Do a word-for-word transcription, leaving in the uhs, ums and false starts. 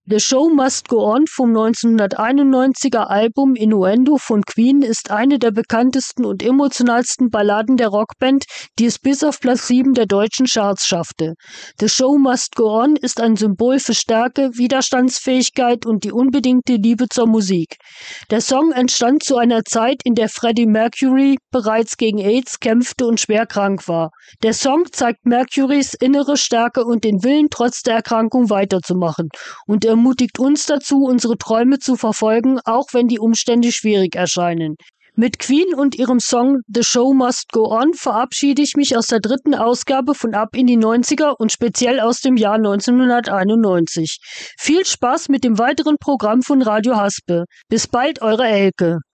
The Show Must Go On vom neunzehnhunderteinundneunziger Album Innuendo von Queen ist eine der bekanntesten und emotionalsten Balladen der Rockband, die es bis auf Platz sieben der deutschen Charts schaffte. The Show Must Go On ist ein Symbol für Stärke, Widerstandsfähigkeit und die unbedingte Liebe zur Musik. Der Song entstand zu einer Zeit, in der Freddie Mercury bereits gegen AIDS kämpfte und schwer krank war. Der Song zeigt Mercurys innere Stärke und den Willen, trotz der Erkrankung weiterzumachen, und er ermutigt uns dazu, unsere Träume zu verfolgen, auch wenn die Umstände schwierig erscheinen. Mit Queen und ihrem Song The Show Must Go On verabschiede ich mich aus der dritten Ausgabe von Ab in die neunziger und speziell aus dem Jahr neunzehnhunderteinundneunzig. Viel Spaß mit dem weiteren Programm von Radio Haspe. Bis bald, eure Elke.